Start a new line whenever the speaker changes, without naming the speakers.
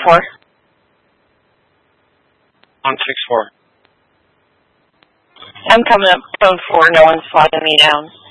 164.
164.
I'm coming up code 4. No one's flagging me down.